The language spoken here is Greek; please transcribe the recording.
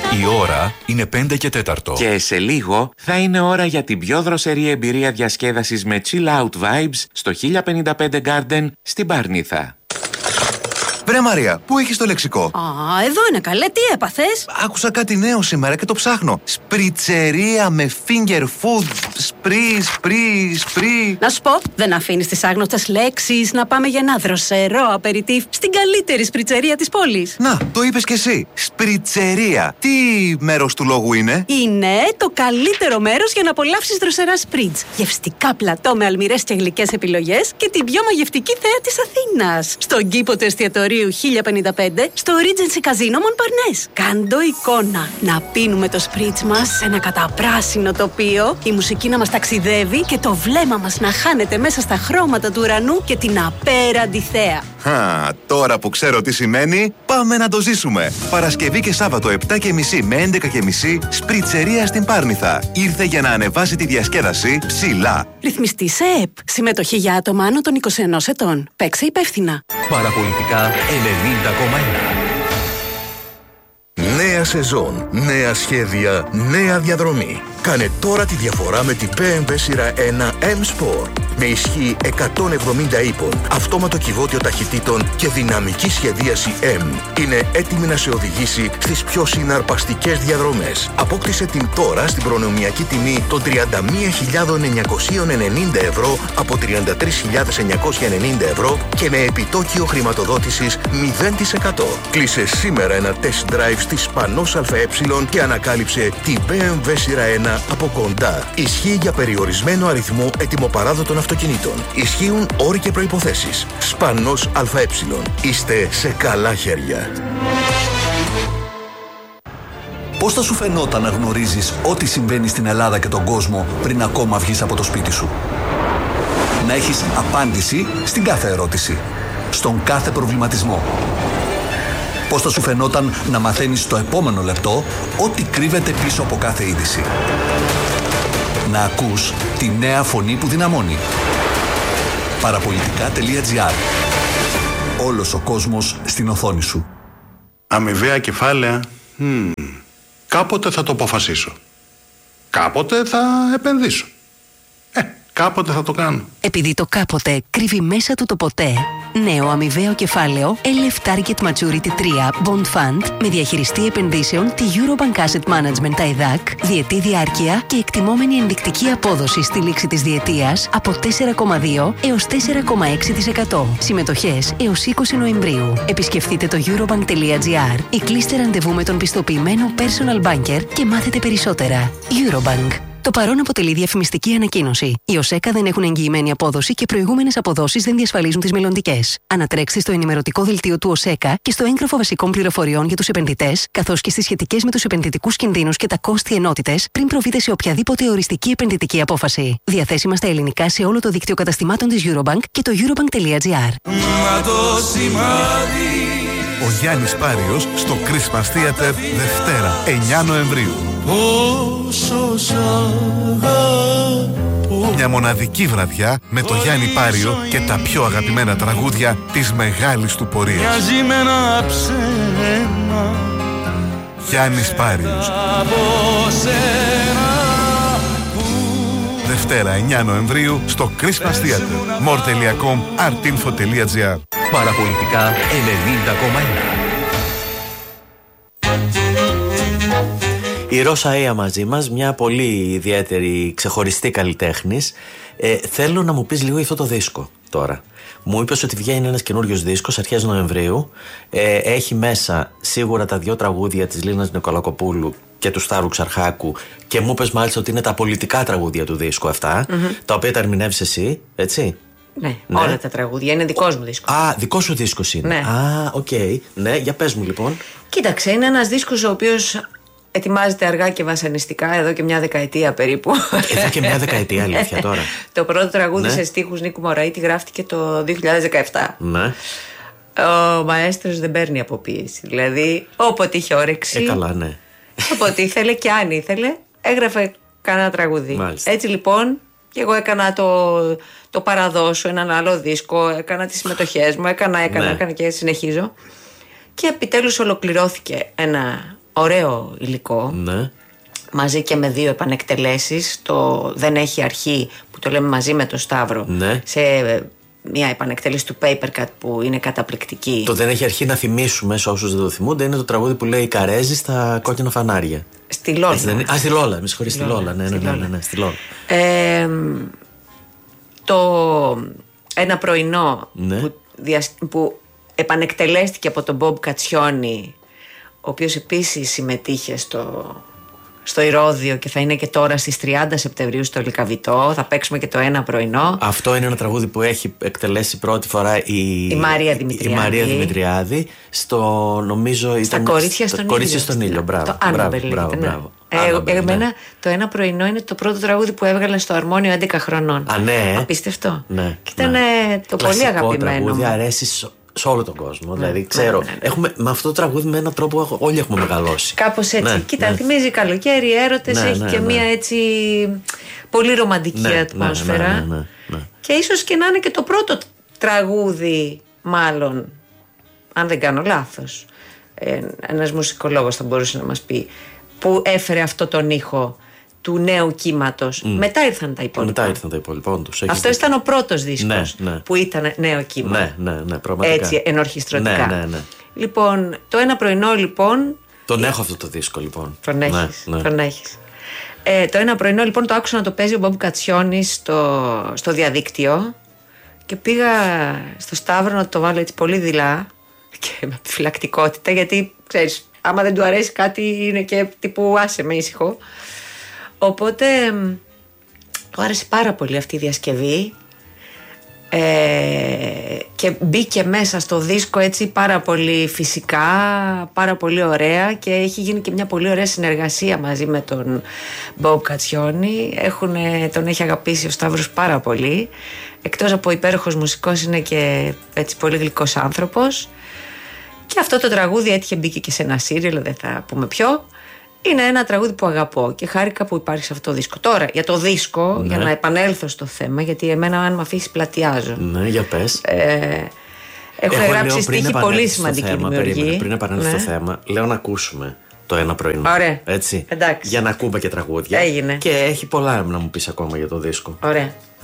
Η ώρα είναι 5 και 4. Και σε λίγο θα είναι ώρα για την πιο δροσερή εμπειρία διασκέδασης με chill out vibes στο 1055 Garden στην Παρνίθα. Βρε Μαρία, πού έχεις το λεξικό? Εδώ είναι καλέ, τι έπαθες? Άκουσα κάτι νέο σήμερα και το ψάχνω. Σπριτσερία με finger food. Σπρί. Να σου πω, δεν αφήνεις τις άγνωστες λέξεις να πάμε για ένα δροσερό απεριτίφ στην καλύτερη σπριτσερία της πόλης. Να, το είπες κι εσύ. Σπριτσερία. Τι μέρος του λόγου είναι? Είναι το καλύτερο μέρος για να απολαύσεις δροσερά σπριτς. Γευστικά πλατό με αλμυρές και γλυκές επιλογές και την πιο μαγευτική θέα της Αθήνας. Στον κήπο του εστιατορίου 1055 στο Regency Casino Montparnasse. Κάντο εικόνα. Να πίνουμε το σπριτς μας σε ένα καταπράσινο τοπίο, η μουσική να μας ταξιδεύει και το βλέμμα μας να χάνεται μέσα στα χρώματα του ουρανού και την απέραντη θέα. Τώρα που ξέρω τι σημαίνει, πάμε να το ζήσουμε. Παρασκευή και Σάββατο 7.30 με 11.30 σπριτσερία στην Πάρνηθα. Ήρθε για να ανεβάσει τη διασκέδαση ψηλά. Ρυθμιστή σε ΕΕΠ. Συμμετοχή για άτομα άνω των 21 ετών. Παίξε υπεύθυνα. Παραπολιτικά 90,1. Νέα σεζόν, νέα σχέδια, νέα διαδρομή. Κάνε τώρα τη διαφορά με την BMW σειρά 1 M-Sport. Με ισχύ 170 ύπων, αυτόματο κυβότιο ταχυτήτων και δυναμική σχεδίαση M. Είναι έτοιμη να σε οδηγήσει στις πιο συναρπαστικές διαδρομές. Απόκτησε την τώρα στην προνομιακή τιμή των 31.990 ευρώ από 33.990 ευρώ και με επιτόκιο χρηματοδότησης 0%. Κλείσε σήμερα ένα test drive στη Σπανός ΑΕ και ανακάλυψε την BMW σειρά 1 από κοντά. Ισχύει για περιορισμένο αριθμό ετοιμοπαράδοτων αυτοκινήτων. Ισχύουν όροι και προϋποθέσεις. Σπανός ΑΕ. Είστε σε καλά χέρια. Πώς θα σου φαινόταν να γνωρίζεις ό,τι συμβαίνει στην Ελλάδα και τον κόσμο πριν ακόμα βγεις από το σπίτι σου? Να έχεις απάντηση στην κάθε ερώτηση, στον κάθε προβληματισμό. Πώς θα σου φαινόταν να μαθαίνεις στο επόμενο λεπτό ό,τι κρύβεται πίσω από κάθε είδηση? Να ακούς τη νέα φωνή που δυναμώνει. Παραπολιτικά.gr. Όλος ο κόσμος στην οθόνη σου. Αμοιβαία κεφάλαια. Κάποτε θα το αποφασίσω. Κάποτε θα επενδύσω. Κάποτε θα το κάνω. Επειδή το κάποτε κρύβει μέσα του το ποτέ, νέο αμοιβαίο κεφάλαιο LF Target Maturity 3 Bond Fund με διαχειριστή επενδύσεων τη Eurobank Asset Management ΤΑΙΔΑΚ, διετή διάρκεια και εκτιμόμενη ενδεικτική απόδοση στη λήξη της διετίας από 4,2 έως 4,6%. Συμμετοχές έως 20 Νοεμβρίου. Επισκεφτείτε το eurobank.gr ή κλείστε ραντεβού με τον πιστοποιημένο personal banker και μάθετε περισσότερα. Eurobank. Το παρόν αποτελεί διαφημιστική ανακοίνωση. Οι ΟΣΕΚΑ δεν έχουν εγγυημένη απόδοση και προηγούμενες αποδόσεις δεν διασφαλίζουν τις μελλοντικές. Ανατρέξτε στο ενημερωτικό δελτίο του ΟΣΕΚΑ και στο έγγραφο βασικών πληροφοριών για τους επενδυτές, καθώς και στις σχετικές με τους επενδυτικούς κινδύνους και τα κόστη ενότητες, πριν προβείτε σε οποιαδήποτε οριστική επενδυτική απόφαση. Διαθέσιμα στα ελληνικά σε όλο το δίκτυο καταστημάτων της Eurobank και το eurobank.gr. Ο Γιάννης Πάριος στο Christmas Theater Δευτέρα 9 Νοεμβρίου. Μια μοναδική βραδιά με το Γιάννη Πάριο και τα πιο αγαπημένα τραγούδια της μεγάλης του πορείας. Γιάννης Πάριος. Δευτέρα 9 Νοεμβρίου στο Christmas Theater. more.com artinfo.gr. Παραπολιτικά 90,1. Η Ρώσα Αία μαζί μας, μια πολύ ιδιαίτερη ξεχωριστή καλλιτέχνης. Θέλω να μου πεις λίγο για αυτό το δίσκο τώρα. Μου είπες ότι βγαίνει ένας καινούριος δίσκος αρχές Νοεμβρίου. Έχει μέσα σίγουρα τα 2 τραγούδια της Λίνας Νικολακοπούλου και του Στάρου Ξαρχάκου, και μου είπες μάλιστα ότι είναι τα πολιτικά τραγούδια του δίσκου αυτά, τα οποία τα ερμηνεύεις εσύ, έτσι? Ναι, όλα τα τραγούδια. Είναι δικός μου δίσκος. Α, δικός σου δίσκος είναι. Ναι. Α, οκ. Ναι, για πες μου λοιπόν. Κοίταξε, είναι ένας δίσκος ο οποίος ετοιμάζεται αργά και βασανιστικά εδώ και μια δεκαετία περίπου. Εδώ και μια δεκαετία, αλήθεια τώρα. Το πρώτο τραγούδι σε στίχους Νίκου Μωραήτη γράφτηκε το 2017. Ναι. Ο μαέστρος δεν παίρνει αποποίηση. Δηλαδή, όποτε είχε όρεξη. Καλά, ναι. Όποτε ήθελε και αν ήθελε, έγραφε κανένα τραγούδι. Μάλιστα. Έτσι λοιπόν, και εγώ έκανα το παραδόσω, έναν άλλο δίσκο, έκανα τις συμμετοχές μου, έκανα και συνεχίζω. Και επιτέλους ολοκληρώθηκε ένα ωραίο υλικό. Ναι. Μαζί και με 2 επανεκτελέσεις. Το Δεν έχει αρχή, που το λέμε μαζί με το Σταύρο. Ναι. Σε μια επανεκτέλεση του Papercut που είναι καταπληκτική. Το Δεν έχει αρχή, να θυμίσουμε σε όσους δεν το θυμούνται, είναι το τραγούδι που λέει Καρέζη στα κόκκινα φανάρια. Στη Λόλα. Στη Λόλα, με συγχωρείς, στη Λόλα. Ναι, στη Λόλα. Το Ένα πρωινό, ναι, που επανεκτελέστηκε από τον Μπομπ Κατσιόνι, ο οποίος επίσης συμμετείχε στο Ηρώδειο και θα είναι και τώρα στις 30 Σεπτεμβρίου στο Λυκαβητό. Θα παίξουμε και το Ένα πρωινό. Αυτό είναι ένα τραγούδι που έχει εκτελέσει πρώτη φορά η Μαρία Δημητριάδη στο, νομίζω, στα Κορίτσια στον Ήλιο. Μπράβο. Το Annabelle. Εμένα το Ένα πρωινό είναι το πρώτο τραγούδι που έβγαλε στο αρμόνιο 11 χρονών. Α, ναι. Απίστευτο. Ναι, και ήταν το πολύ αγαπημένο. Το τραγούδι αρέσει σε όλο τον κόσμο. Δηλαδή, ξέρω, έχουμε, με αυτό το τραγούδι με έναν τρόπο όλοι έχουμε μεγαλώσει. Κάπως έτσι. Κοίτα, θυμίζει καλοκαίρι, έρωτες, έχει και μία έτσι πολύ ρομαντική ατμόσφαιρα. Και ίσως και να είναι και το πρώτο τραγούδι, μάλλον, αν δεν κάνω λάθος, ένας μουσικολόγος θα μπορούσε να μας πει, που έφερε αυτό τον ήχο του νέου κύματος. Μετά ήρθαν τα υπόλοιπα. Όντως. Αυτό ήταν ο πρώτος δίσκος που ήταν νέο κύμα. Ναι, πραγματικά. Έτσι, ενορχιστρωτικά. Ναι. Λοιπόν, το Ένα πρωινό, λοιπόν. Τον έχω αυτό το δίσκο, λοιπόν. Τον έχεις. Το Ένα πρωινό, λοιπόν, το άκουσα να το παίζει ο Μπομπ Κατσιόνι στο διαδίκτυο και πήγα στο Σταύρο να το βάλω έτσι πολύ δειλά και με επιφυλακτικότητα, γιατί ξέρεις, άμα δεν του αρέσει κάτι είναι και τύπου άσε με ήσυχο. Οπότε του άρεσε πάρα πολύ αυτή η διασκευή και μπήκε μέσα στο δίσκο έτσι πάρα πολύ φυσικά, πάρα πολύ ωραία, και έχει γίνει και μια πολύ ωραία συνεργασία μαζί με τον Μπομπ Κατσιόνι. Τον έχει αγαπήσει ο Σταύρος πάρα πολύ. Εκτός από υπέροχος μουσικός, είναι και έτσι πολύ γλυκός άνθρωπος. Και αυτό το τραγούδι έτυχε, μπήκε και σε ένα σύριαλ, δεν θα πούμε ποιο. Είναι ένα τραγούδι που αγαπώ και χάρηκα που υπάρχει σε αυτό το δίσκο. Τώρα, για το δίσκο, για να επανέλθω στο θέμα, γιατί εμένα, αν με αφήσει, πλατιάζω. Ναι, για πες. Έχω γράψει στίχη πολύ σημαντική δημιουργή. Πριν επανέλθω στο θέμα, λέω να ακούσουμε το Ένα πρωινό. Ωραία. Έτσι. Εντάξει. Για να ακούμε και τραγούδια. Έγινε. Και έχει πολλά να μου πεις ακόμα για το δίσκο. Ωραία.